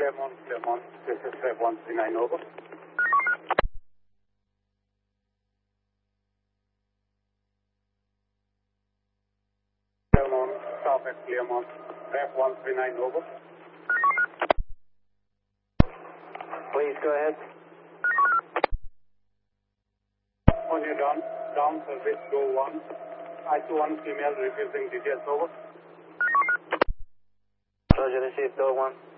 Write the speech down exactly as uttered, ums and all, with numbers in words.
Claremont, Claremont, this is Fab one three nine, over. Claremont, stop at Claremont, Fab one three nine, over. Please go ahead. On your down, down service, go one. I two one female refusing details, over. Roger, received, go one.